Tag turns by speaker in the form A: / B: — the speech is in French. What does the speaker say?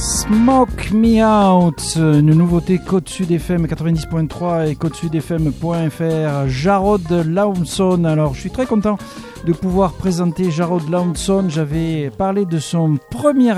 A: Smoke Me Out, une nouveauté Côte Sud FM 90.3 et côtesudfm.fr. Jarrod Lawson. Alors, je suis très content de pouvoir présenter Jarrod Lawson. J'avais parlé de son premier